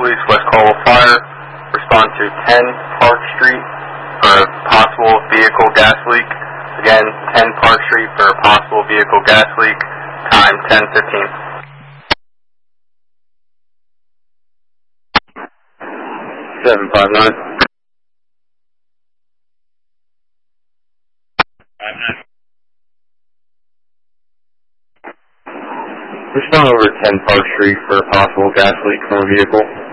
Police, West Colwell Fire. Respond to 10 Park Street for a possible vehicle gas leak. Again, 10 Park Street for a possible vehicle gas leak. Time 10:15. 759. 59. Respond over 10 Park Street for a possible gas leak from a vehicle.